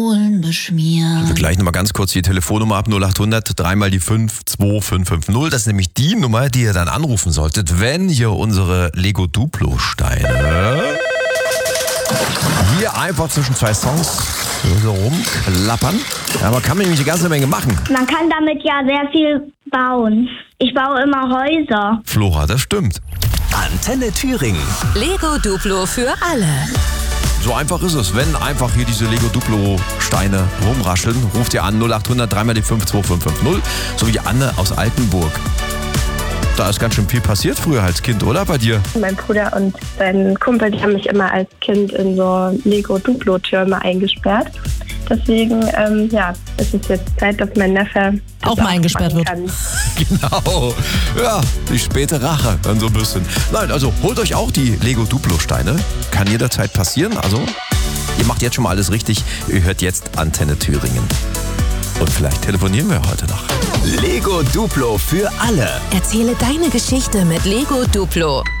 beschmieren. Wir gleich nochmal ganz kurz die Telefonnummer ab 0800 3 mal die 5 2550. Das ist nämlich die Nummer, die ihr dann anrufen solltet, wenn ihr unsere Lego Duplo-Steine hier einfach zwischen zwei Songs so rumklappern. Ja, man kann nämlich eine ganze Menge machen. Man kann damit ja sehr viel bauen. Ich baue immer Häuser. Flora, das stimmt. Antenne Thüringen. Lego Duplo für alle. So einfach ist es. Wenn einfach hier diese Lego Duplo-Steine rumrascheln, ruft ihr an 0800 3 mal die 5 2550. So wie Anne aus Altenburg. Da ist ganz schön viel passiert früher als Kind, oder bei dir? Mein Bruder und sein Kumpel, die haben mich immer als Kind in so Lego-Duplo-Türme eingesperrt. Deswegen, ist es jetzt Zeit, dass mein Neffe auch mal eingesperrt wird. Genau. Ja, die späte Rache dann so ein bisschen. Nein, also holt euch auch die Lego Duplo-Steine. Kann jederzeit passieren. Also, ihr macht jetzt schon mal alles richtig. Ihr hört jetzt Antenne Thüringen. Und vielleicht telefonieren wir heute noch. Lego Duplo für alle. Erzähle deine Geschichte mit Lego Duplo.